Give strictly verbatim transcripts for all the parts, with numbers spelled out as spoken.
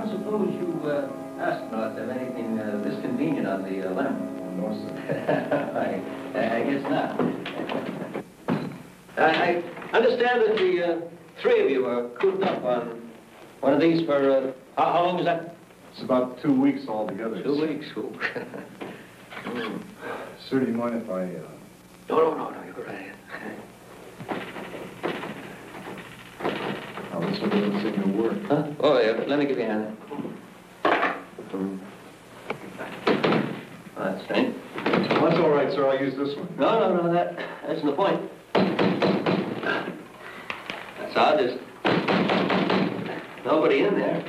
don't suppose you uh, asked not to have anything uh, this convenient on the uh, lamp? No, sir. I, I guess not. I, I understand that the uh, three of you are cooped up on one of these for, uh, how, how long is that? It's about two weeks altogether. Two weeks. Ooh. mm. Sir, do you mind if I... Uh... No, no, no, no, you go right ahead. Oh, this will be able to take your work. Huh? Oh, yeah, let me give you a hand. Mm. Oh, that's strange. Well, that's all right, sir. I'll use this one. No, no, no, that, that's the point. That's odd, there's nobody in there.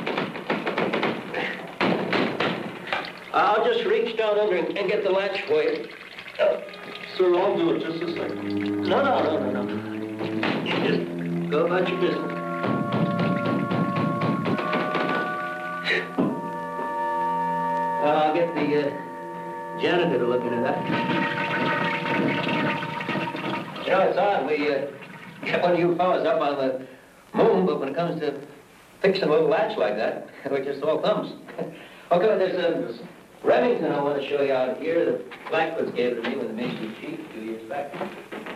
I'll just reach down under and, and get the latch for you. Oh. Sir, I'll do it just a second. No, no, no, no, no. You just go about your business. I'll get the uh, janitor to look into that. You know, it's odd. We uh, get one of you fellas up on the moon, but when it comes to fixing a little latch like that, we're just all thumbs. Okay, there's a Remington I want to show you out here. The Blackwoods gave it to me when they made the chief two years back.